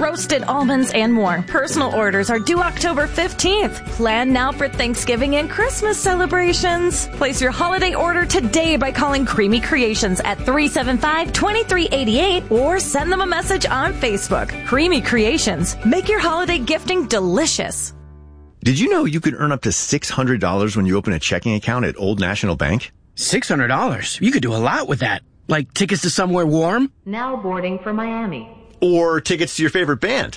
roasted almonds, and more. Personal orders are due October 15th. Plan now for Thanksgiving and Christmas celebrations. Place your holiday order today by calling Creamy Creations at 375-2388 or send them a message on Facebook. Creamy Creations. Make your holiday gifting delicious. Did you know you could earn up to $600 when you open a checking account at Old National Bank? $600? You could do a lot with that. Like tickets to somewhere warm? Now boarding for Miami. Or tickets to your favorite band.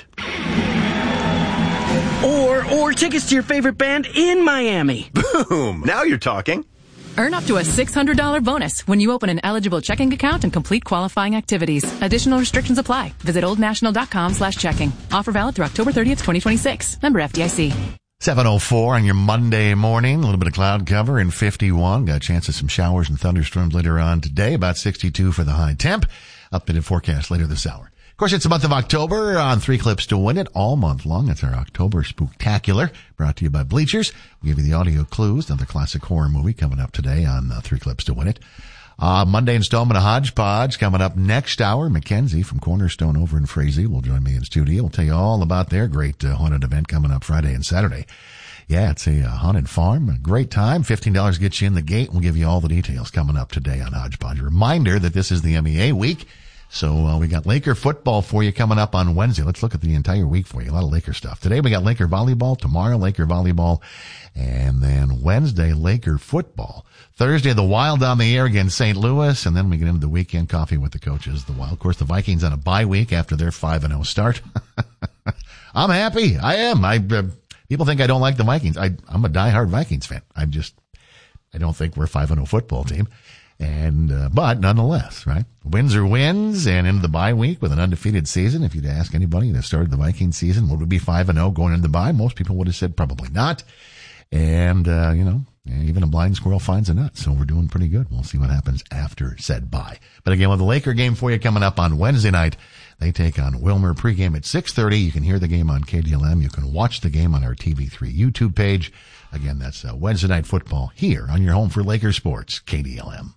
Or tickets to your favorite band in Miami. Boom! Now you're talking. Earn up to a $600 bonus when you open an eligible checking account and complete qualifying activities. Additional restrictions apply. Visit oldnational.com/checking. Offer valid through October 30th, 2026. Member FDIC. 7:04 on your Monday morning. A little bit of cloud cover in 51. Got a chance of some showers and thunderstorms later on today. About 62 for the high temp. Updated forecast later this hour. Of course, it's the month of October on 3 Clips to Win It all month long. That's our October Spooktacular, brought to you by Bleachers. We'll give you the audio clues. Another classic horror movie coming up today on 3 Clips to Win It. Monday installment of Hodgepodge coming up next hour. Mackenzie from Cornerstone over in Frazee will join me in studio. We'll tell you all about their great haunted event coming up Friday and Saturday. Yeah, it's a haunted farm. A great time. $15 gets you in the gate. We'll give you all the details coming up today on Hodgepodge. Reminder that this is the MEA week. So we got Laker football for you coming up on Wednesday. Let's look at the entire week for you. A lot of Laker stuff. Today we got Laker volleyball. Tomorrow, Laker volleyball. And then Wednesday, Laker football. Thursday, the Wild on the air against St. Louis. And then we get into the weekend coffee with the coaches. The Wild. Of course, the Vikings on a bye week after their 5-0 start. I'm happy. I am. People think I don't like the Vikings. I'm a diehard Vikings fan. I don't think we're a 5-0 football team. And, but nonetheless, right? Wins are wins, and into the bye week with an undefeated season. If you'd ask anybody that started the Viking season, would we be 5-0 going into the bye? Most people would have said probably not. And, even a blind squirrel finds a nut. So we're doing pretty good. We'll see what happens after said bye. But again, with the Laker game for you coming up on Wednesday night, they take on Wilmer. Pregame at 6:30. You can hear the game on KDLM. You can watch the game on our TV3 YouTube page. Again, that's Wednesday night football here on your home for Laker sports, KDLM.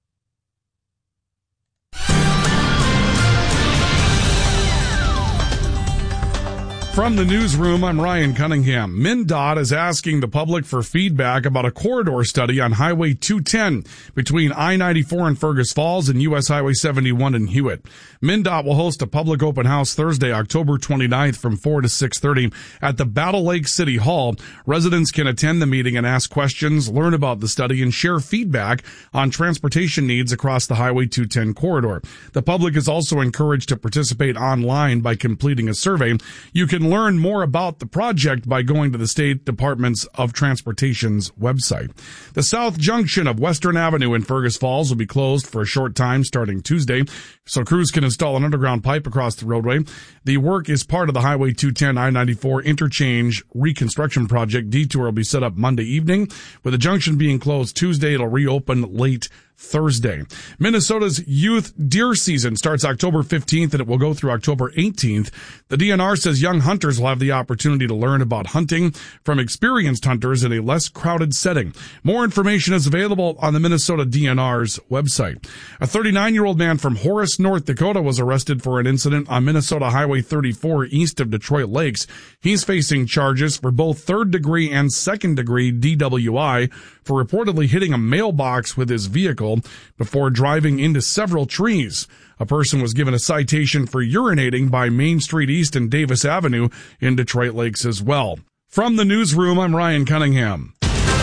From the newsroom, I'm Ryan Cunningham. MnDOT is asking the public for feedback about a corridor study on Highway 210 between I-94 in Fergus Falls and U.S. Highway 71 in Hewitt. MnDOT will host a public open house Thursday, October 29th from 4 to 6:30 at the Battle Lake City Hall. Residents can attend the meeting and ask questions, learn about the study, and share feedback on transportation needs across the Highway 210 corridor. The public is also encouraged to participate online by completing a survey. You can learn more about the project by going to the State Department of Transportation's website. The South Junction of Western Avenue in Fergus Falls will be closed for a short time starting Tuesday, so crews can install an underground pipe across the roadway. The work is part of the Highway 210 I-94 interchange reconstruction project. Detour will be set up Monday evening. With the junction being closed Tuesday, it'll reopen late Thursday. Minnesota's youth deer season starts October 15th and it will go through October 18th. The DNR says young hunters will have the opportunity to learn about hunting from experienced hunters in a less crowded setting. More information is available on the Minnesota DNR's website. A 39-year-old man from Horace, North Dakota was arrested for an incident on Minnesota Highway 34 east of Detroit Lakes. He's facing charges for both third-degree and second-degree DWI for reportedly hitting a mailbox with his vehicle before driving into several trees. A person was given a citation for urinating by Main Street East and Davis Avenue in Detroit Lakes as well. From the newsroom, I'm Ryan Cunningham.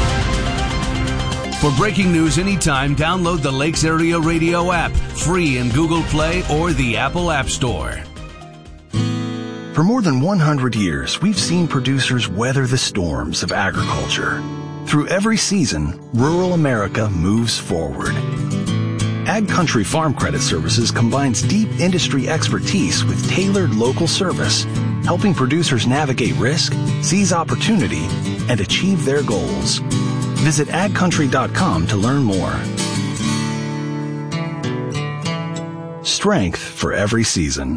For breaking news anytime, download the Lakes Area Radio app, free in Google Play or the Apple App Store. For more than 100 years, we've seen producers weather the storms of agriculture. Through every season, rural America moves forward. Ag Country Farm Credit Services combines deep industry expertise with tailored local service, helping producers navigate risk, seize opportunity, and achieve their goals. Visit agcountry.com to learn more. Strength for every season.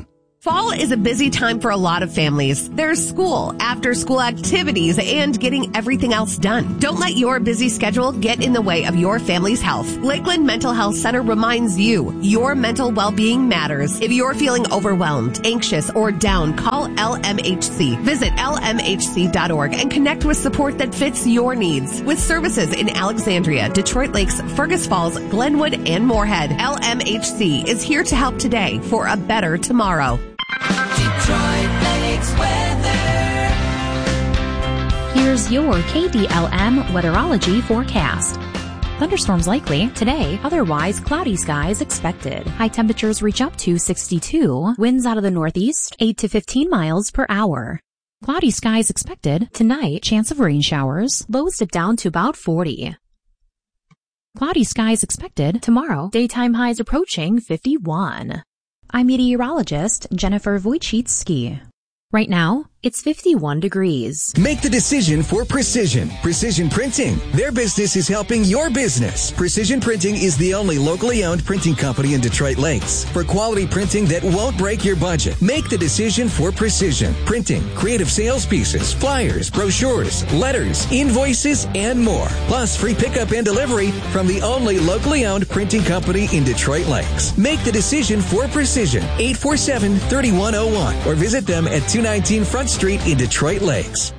Fall is a busy time for a lot of families. There's school, after-school activities, and getting everything else done. Don't let your busy schedule get in the way of your family's health. Lakeland Mental Health Center reminds you, your mental well-being matters. If you're feeling overwhelmed, anxious, or down, call LMHC. Visit lmhc.org and connect with support that fits your needs. With services in Alexandria, Detroit Lakes, Fergus Falls, Glenwood, and Moorhead, LMHC is here to help today for a better tomorrow. Detroit Lakes weather. Here's your KDLM weatherology forecast. Thunderstorms likely today, otherwise cloudy skies expected. High temperatures reach up to 62, winds out of the northeast 8 to 15 miles per hour. Cloudy skies expected tonight, chance of rain showers, lows dip down to about 40. Cloudy skies expected tomorrow, daytime highs approaching 51. I'm meteorologist Jennifer Wojcicki. Right now, it's 51 degrees. Make the decision for Precision. Precision Printing. Their business is helping your business. Precision Printing is the only locally owned printing company in Detroit Lakes. For quality printing that won't break your budget, make the decision for Precision Printing. Creative sales pieces, flyers, brochures, letters, invoices, and more. Plus free pickup and delivery from the only locally owned printing company in Detroit Lakes. Make the decision for Precision. 847-3101 or visit them at 219 Front Street in Detroit Lakes.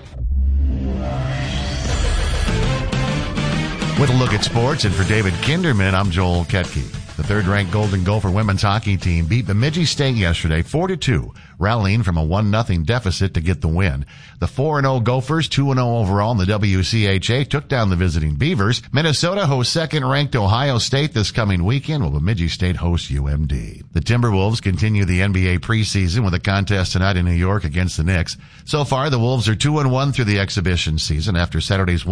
With a look at sports, and for David Kinderman, I'm Joel Ketke. The third-ranked Golden Gopher women's hockey team beat Bemidji State yesterday 4-2, rallying from a 1-0 deficit to get the win. The 4-0 Gophers, 2-0 overall in the WCHA, took down the visiting Beavers. Minnesota hosts second-ranked Ohio State this coming weekend, while Bemidji State hosts UMD. The Timberwolves continue the NBA preseason with a contest tonight in New York against the Knicks. So far, the Wolves are 2-1 through the exhibition season after Saturday's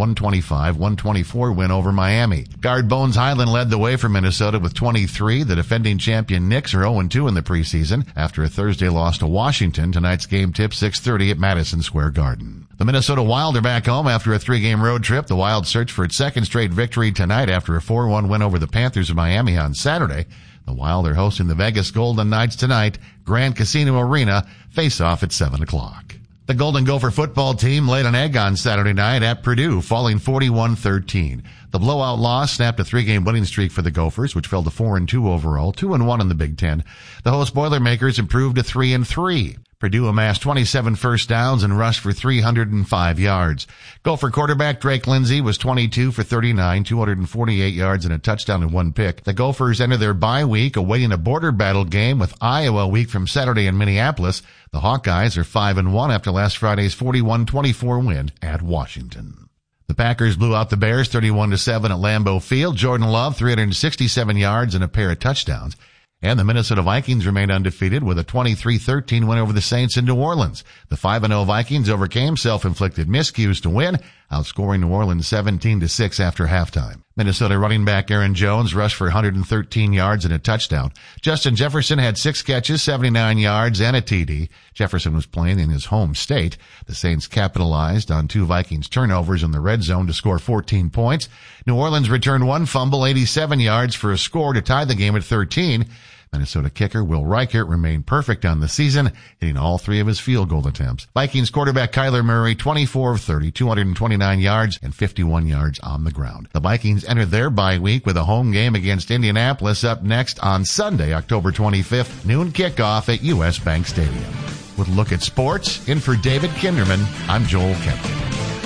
125-124 win over Miami. Guard Bones Highland led the way for Minnesota with 23. The defending champion Knicks are 0-2 in the preseason after a Thursday loss to Washington. Tonight's game tips 6:30 at Madison Square Garden. The Minnesota Wild are back home after a 3-game road trip. The Wild search for its second straight victory tonight after a 4-1 win over the Panthers of Miami on Saturday. The Wild are hosting the Vegas Golden Knights tonight. Grand Casino Arena face off at 7 o'clock. The Golden Gopher football team laid an egg on Saturday night at Purdue, falling 41-13. The blowout loss snapped a 3-game winning streak for the Gophers, which fell to 4-2 overall, 2-1 in the Big Ten. The host Boilermakers improved to 3-3. Purdue amassed 27 first downs and rushed for 305 yards. Gopher quarterback Drake Lindsay was 22 for 39, 248 yards and a touchdown and 1 pick. The Gophers enter their bye week awaiting a border battle game with Iowa a week from Saturday in Minneapolis. The Hawkeyes are 5-1 after last Friday's 41-24 win at Washington. The Packers blew out the Bears 31-7 at Lambeau Field. Jordan Love 367 yards and a pair of touchdowns. And the Minnesota Vikings remained undefeated with a 23-13 win over the Saints in New Orleans. The 5-0 Vikings overcame self-inflicted miscues to win, outscoring New Orleans 17-6 after halftime. Minnesota running back Aaron Jones rushed for 113 yards and a touchdown. Justin Jefferson had 6 catches, 79 yards, and a TD. Jefferson was playing in his home state. The Saints capitalized on 2 Vikings turnovers in the red zone to score 14 points. New Orleans returned 1 fumble, 87 yards for a score to tie the game at 13. Minnesota kicker Will Reichert remained perfect on the season, hitting all 3 of his field goal attempts. Vikings quarterback Kyler Murray, 24 of 30, 229 yards and 51 yards on the ground. The Vikings enter their bye week with a home game against Indianapolis up next on Sunday, October 25th, noon kickoff at US Bank Stadium. With a look at sports, in for David Kinderman, I'm Joel Kemp.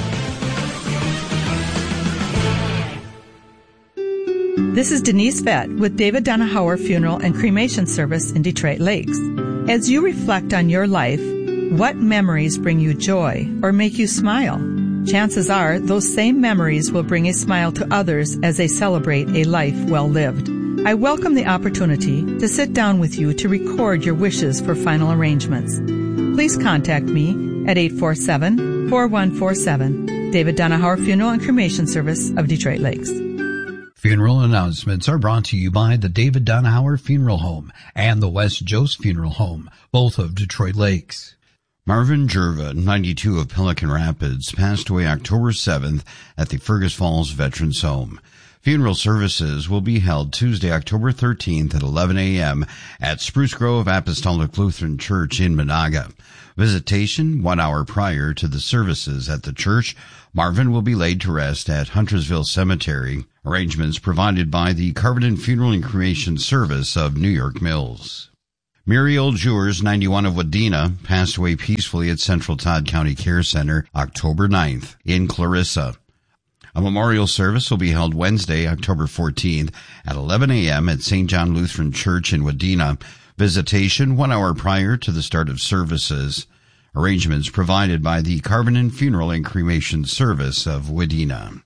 This is Denise Vett with David Donahauer Funeral and Cremation Service in Detroit Lakes. As you reflect on your life, what memories bring you joy or make you smile? Chances are those same memories will bring a smile to others as they celebrate a life well lived. I welcome the opportunity to sit down with you to record your wishes for final arrangements. Please contact me at 847-4147. David Donahauer Funeral and Cremation Service of Detroit Lakes. Funeral announcements are brought to you by the David Donahauer Funeral Home and the West Jost Funeral Home, both of Detroit Lakes. Marvin Jerva, 92 of Pelican Rapids, passed away October 7th at the Fergus Falls Veterans Home. Funeral services will be held Tuesday, October 13th at 11 a.m. at Spruce Grove Apostolic Lutheran Church in Monaga. Visitation 1 hour prior to the services at the church. Marvin will be laid to rest at Huntersville Cemetery. Arrangements provided by the Covenant Funeral and Cremation Service of New York Mills. Muriel Jewers, 91 of Wadena, passed away peacefully at Central Todd County Care Center October 9th in Clarissa. A memorial service will be held Wednesday, October 14th at 11 a.m. at St. John Lutheran Church in Wadena. Visitation 1 hour prior to the start of services. Arrangements provided by the Covenant Funeral and Cremation Service of Wadena.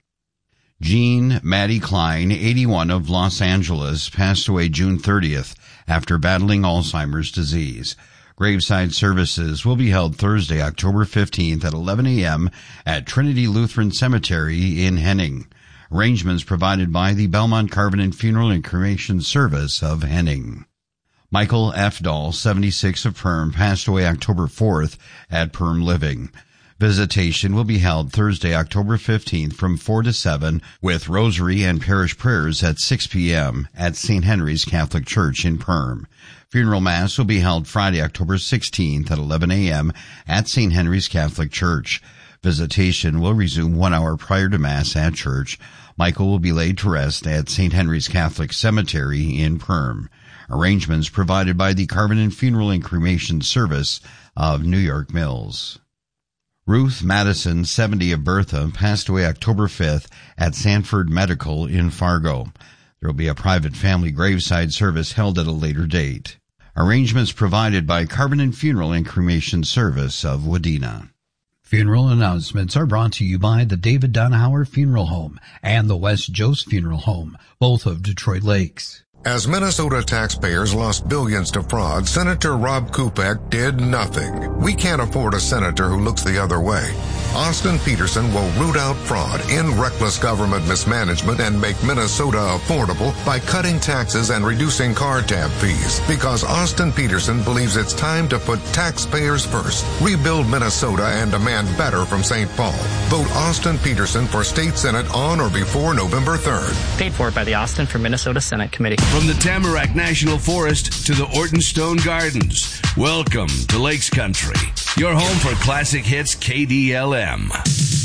Jean Maddie Klein, 81 of Los Angeles, passed away June 30th after battling Alzheimer's disease. Graveside services will be held Thursday, October 15th at 11 a.m. at Trinity Lutheran Cemetery in Henning. Arrangements provided by the Belmont Covenant Funeral and Cremation Service of Henning. Michael F. Dahl, 76 of Perm, passed away October 4th at Perm Living. Visitation will be held Thursday, October 15th from 4 to 7 with rosary and parish prayers at 6 p.m. at St. Henry's Catholic Church in Perm. Funeral Mass will be held Friday, October 16th at 11 a.m. at St. Henry's Catholic Church. Visitation will resume 1 hour prior to Mass at church. Michael will be laid to rest at St. Henry's Catholic Cemetery in Perm. Arrangements provided by the Covenant Funeral and Cremation Service of New York Mills. Ruth Madison, 70 of Bertha, passed away October 5th at Sanford Medical in Fargo. There will be a private family graveside service held at a later date. Arrangements provided by Covenant Funeral and Cremation Service of Wadena. Funeral announcements are brought to you by the David Donauer Funeral Home and the West Jost Funeral Home, both of Detroit Lakes. As Minnesota taxpayers lost billions to fraud, Senator Rob Kupek did nothing. We can't afford a senator who looks the other way. Austin Peterson will root out fraud, end reckless government mismanagement, and make Minnesota affordable by cutting taxes and reducing car tab fees. Because Austin Peterson believes it's time to put taxpayers first. Rebuild Minnesota and demand better from St. Paul. Vote Austin Peterson for State Senate on or before November 3rd. Paid for by the Austin for Minnesota Senate Committee. From the Tamarack National Forest to the Orton Stone Gardens, welcome to Lakes Country, your home for classic hits KDLM.